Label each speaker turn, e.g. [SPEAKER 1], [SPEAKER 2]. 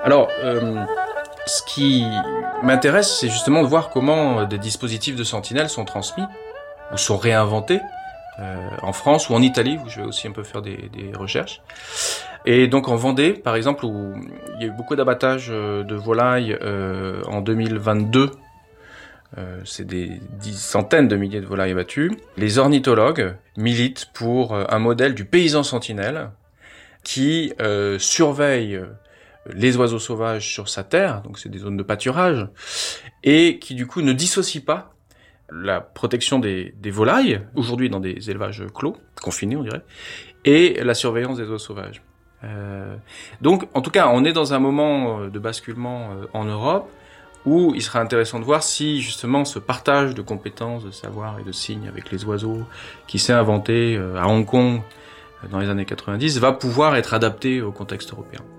[SPEAKER 1] Alors, ce qui m'intéresse, c'est justement de voir comment des dispositifs de sentinelle sont transmis ou sont réinventés en France ou en Italie, où je vais aussi un peu faire des recherches. Et donc en Vendée, par exemple, où il y a eu beaucoup d'abattage de volailles en 2022, c'est des centaines de milliers de volailles abattues. Les ornithologues militent pour un modèle du paysan sentinelle qui surveille les oiseaux sauvages sur sa terre, donc c'est des zones de pâturage, et qui du coup ne dissocie pas la protection des volailles, aujourd'hui dans des élevages clos, confinés on dirait, et la surveillance des oiseaux sauvages. Donc en tout cas on est dans un moment de basculement en Europe, où il sera intéressant de voir si justement ce partage de compétences, de savoir et de signes avec les oiseaux qui s'est inventé à Hong Kong dans les années 90 va pouvoir être adapté au contexte européen.